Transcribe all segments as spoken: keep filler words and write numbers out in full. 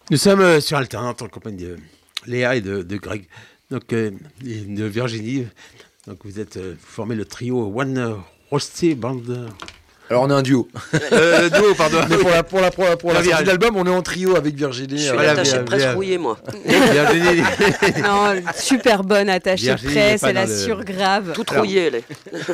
Nous sommes euh, sur Alternante en compagnie de Léa et de, de Greg, donc euh, et de Virginie. Donc vous êtes euh, vous formez le trio One Rusty Band. Alors on est un duo. Euh, duo, pardon. Mais pour la pour la pour la, pour la sortie de l'album, on est en trio avec Virginie. Je suis euh, l'attaché de presse rouillé, moi. Virginie. Non, super bonne attachée de Virginie presse, n'est pas elle dans le- assure grave. Toute rouillée, elle est.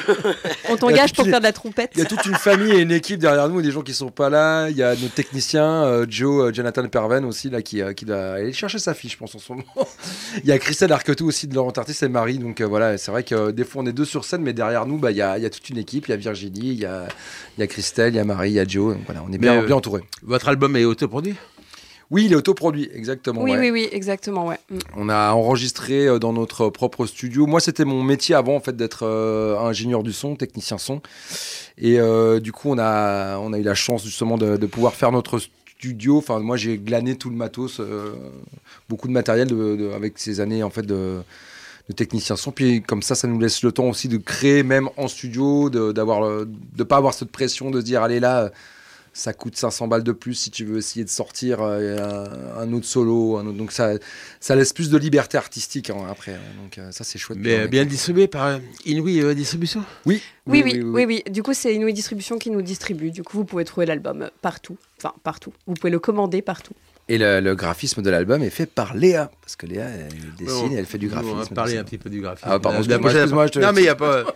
On Il y t'engage a pour toutes faire de la trompette. Il y a toute une famille et une équipe derrière nous, des gens qui sont pas là. Il y a nos techniciens, euh, Joe, euh, Jonathan Perven aussi, là, qui, euh, qui doit aller chercher sa fiche, je pense, en ce moment. Il y a Christelle Arquetou aussi de Laurent Artiste et Marie. Donc euh, voilà, c'est vrai que euh, des fois on est deux sur scène, mais derrière nous, bah, il y, a, il y a toute une équipe. Il y a Virginie, il y a, il y a Christelle, il y a Marie, il y a Joe. Donc voilà, on est bien, Mais, euh, bien entourés. Votre album est autoproduit? Oui, il est autoproduit, exactement. Oui, ouais. oui, oui, exactement, ouais. Mm. On a enregistré euh, dans notre propre studio. Moi, c'était mon métier avant, en fait, d'être euh, ingénieur du son, technicien son. Et euh, du coup, on a, on a eu la chance, justement, de, de pouvoir faire notre studio. Enfin, moi, j'ai glané tout le matos, euh, beaucoup de matériel de, de- avec ces années, en fait, de, de technicien son. Puis, comme ça, ça nous laisse le temps aussi de créer, même en studio, de ne de pas avoir cette pression de se dire, allez, là... ça coûte cinq cents balles de plus si tu veux essayer de sortir euh, un, un autre solo. Un autre, donc ça, ça laisse plus de liberté artistique hein, après. hein. Donc euh, ça, c'est chouette. Mais euh, bien distribué par euh, Inouï euh, Distribution? Oui. Oui, oui, oui, oui. Du coup, c'est Inouï Distribution qui nous distribue. Du coup, vous pouvez trouver l'album partout. Enfin, partout. Vous pouvez le commander partout. Et le, le graphisme de l'album est fait par Léa. Parce que Léa, elle dessine et elle fait du graphisme. On va parler un petit peu du graphisme. Ah, pardon, La- la excuse-moi, prochaine excuse-moi, fois. je te Non, laisse. mais il n'y a pas...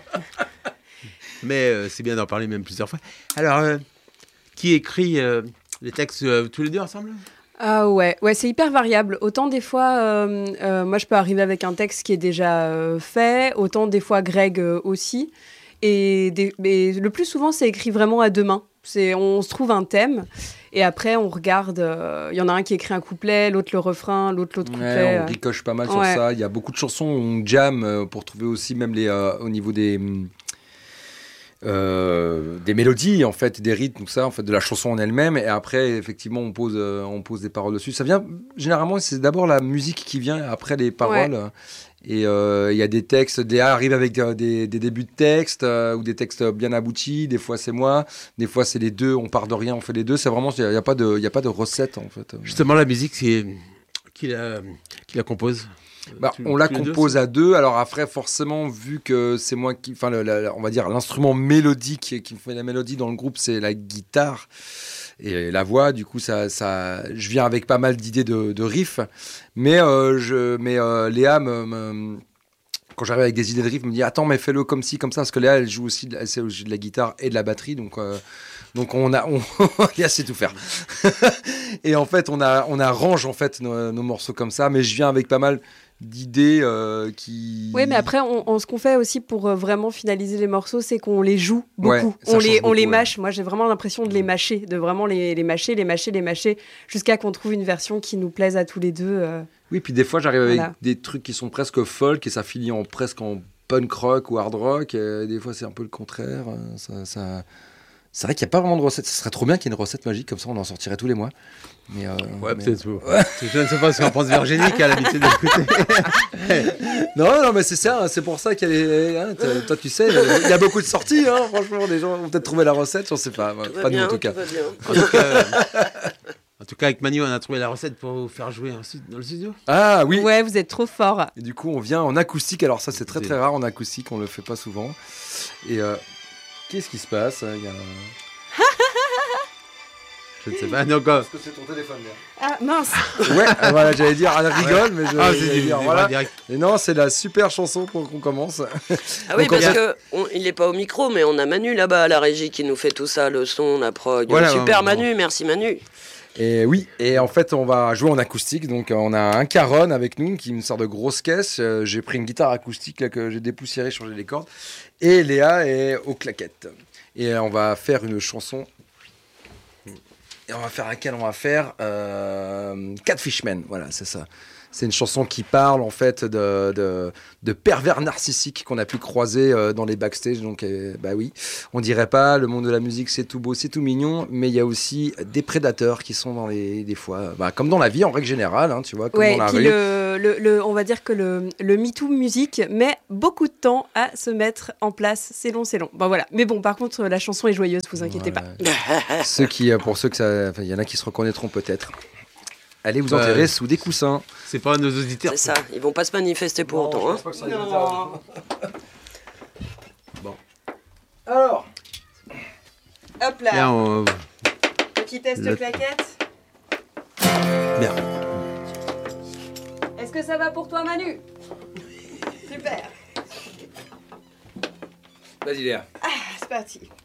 mais euh, c'est bien d'en parler même plusieurs fois. Alors, euh, qui écrit euh, les textes euh, tous les deux ensemble? Ah ouais, ouais, c'est hyper variable. Autant des fois, euh, euh, moi je peux arriver avec un texte qui est déjà euh, fait, autant des fois Greg euh, aussi. Et, des- mais le plus souvent, c'est écrit vraiment à deux mains. C'est, on se trouve un thème et après on regarde. Il y en a un qui écrit un couplet, l'autre le refrain, l'autre l'autre Ouais, couplet. on euh. ricoche pas mal sur Ouais. ça. Il y a beaucoup de chansons où on jam euh, pour trouver aussi même les, euh, au niveau des, hum, euh, des mélodies en fait, des rythmes, tout ça, en fait, de la chanson en elle-même. Et après, effectivement, on pose, euh, on pose des paroles dessus. Ça vient généralement, c'est d'abord la musique qui vient après les paroles. Et euh, il y a des textes, Léa arrive avec euh, des, des débuts de texte euh, ou des textes bien aboutis. Des fois c'est moi, des fois c'est les deux. On part de rien, on fait les deux. C'est vraiment, il n'y a, pas de, il y a pas de recette en fait. Justement, la musique, c'est qui la, qui la compose? Bah, Tous- on la tous les deux, compose c'est- à deux. Alors après, forcément, vu que c'est moi qui, enfin, le- la- la- on va dire l'instrument mélodique qui me fait la mélodie dans le groupe, c'est la guitare et la voix. Du coup, ça, ça, je viens avec pas mal d'idées de, de riffs, mais euh, je, mais euh, Léa me, me- quand j'arrive avec des idées de riffs, me dit attends, mais fais-le comme ci, comme ça, parce que Léa, elle joue aussi, de- elle sait jouer de la guitare et de la batterie, donc. euh, donc on a, on, Léa sait tout faire. Et en fait, on a, on arrange en fait nos, nos morceaux comme ça, mais je viens avec pas mal d'idées euh, qui. Oui, mais après, on, on- ce qu'on fait aussi pour euh, vraiment finaliser les morceaux, c'est qu'on les joue beaucoup. Ouais, ça on change les, on beaucoup, les ouais. mâche. Moi, j'ai vraiment l'impression de les mâcher, de vraiment les, les mâcher, les mâcher, les mâcher, jusqu'à qu'on trouve une version qui nous plaise à tous les deux. euh. Oui, puis des fois, j'arrive avec Voilà. des trucs qui sont presque folk et ça finit en presque en punk rock ou hard rock. Et des fois, c'est un peu le contraire. euh, Ça, ça... C'est vrai qu'il n'y a pas vraiment de recette. Ce serait trop bien qu'il y ait une recette magique comme ça, on en sortirait tous les mois. Mais, euh, Ouais, mais- peut-être. Ouais. Je ne sais pas ce qu'en pense Virginie qui a l'habitude d'écouter. Non, non, mais c'est ça. hein, C'est pour ça qu'elle est. hein, t- toi, tu sais, il y a beaucoup de sorties. hein, franchement, les gens vont peut-être trouver la recette. Je ne sais pas. Tout va Pas nous bien, en tout cas. tout va bien. En tout cas, euh, en tout cas, avec Manu, on a trouvé la recette pour vous faire jouer en stu- dans le studio. Ah oui. Ouais, vous êtes trop fort. Et du coup, on vient en acoustique. Alors ça, c'est très C'est- très rare en acoustique. On le fait pas souvent. Et euh, qu'est-ce qui se passe Il y a... Je ne sais pas. Donc, euh, Est-ce que c'est ton téléphone là Ah mince. Ouais, euh, voilà, j'allais dire, elle rigole, mais je. ah, j'allais c'est du, dire, du voilà. vrai direct. Et non, c'est la super chanson pour qu'on commence. Ah oui, Donc, on parce vient- que on- il n'est pas au micro, mais on a Manu là-bas à la régie qui nous fait tout ça, le son, la prog. Voilà, Super ouais, Manu, merci Manu. Et oui, et en fait, on va jouer en acoustique. Donc, euh, on a un Caron avec nous qui me sort de grosses caisses. Euh, j'ai pris une guitare acoustique là, que j'ai dépoussiérée, changé les cordes. Et Léa est aux claquettes. Et euh, on va faire une chanson. Et on va faire laquelle on va faire euh, Catfishman. Voilà, c'est ça. C'est une chanson qui parle en fait de, de, de pervers narcissiques qu'on a pu croiser euh, dans les backstage. Donc, euh, bah oui, on dirait pas, le monde de la musique c'est tout beau, c'est tout mignon, mais il y a aussi des prédateurs qui sont dans les, des fois, bah, comme dans la vie en règle générale, hein, tu vois, comme Ouais, dans la qui rue. le, le, le- on va dire que le, le MeToo musique met beaucoup de temps à se mettre en place. C'est long, c'est long. Bon voilà. Mais bon, par contre, la chanson est joyeuse, vous inquiétez Voilà. pas. Ceux qui, euh, pour ceux que ça, enfin, il y en a qui se reconnaîtront peut-être. allez vous Bah, enterrer sous des coussins. C'est pas nos auditeurs. C'est ça, ils vont pas se manifester pour autant. Hein. Bon. Alors, Hop là. Là, on... Petit test Le- claquette. Bien. Est-ce que ça va pour toi, Manu? Super. vas-y Léa. C'est parti.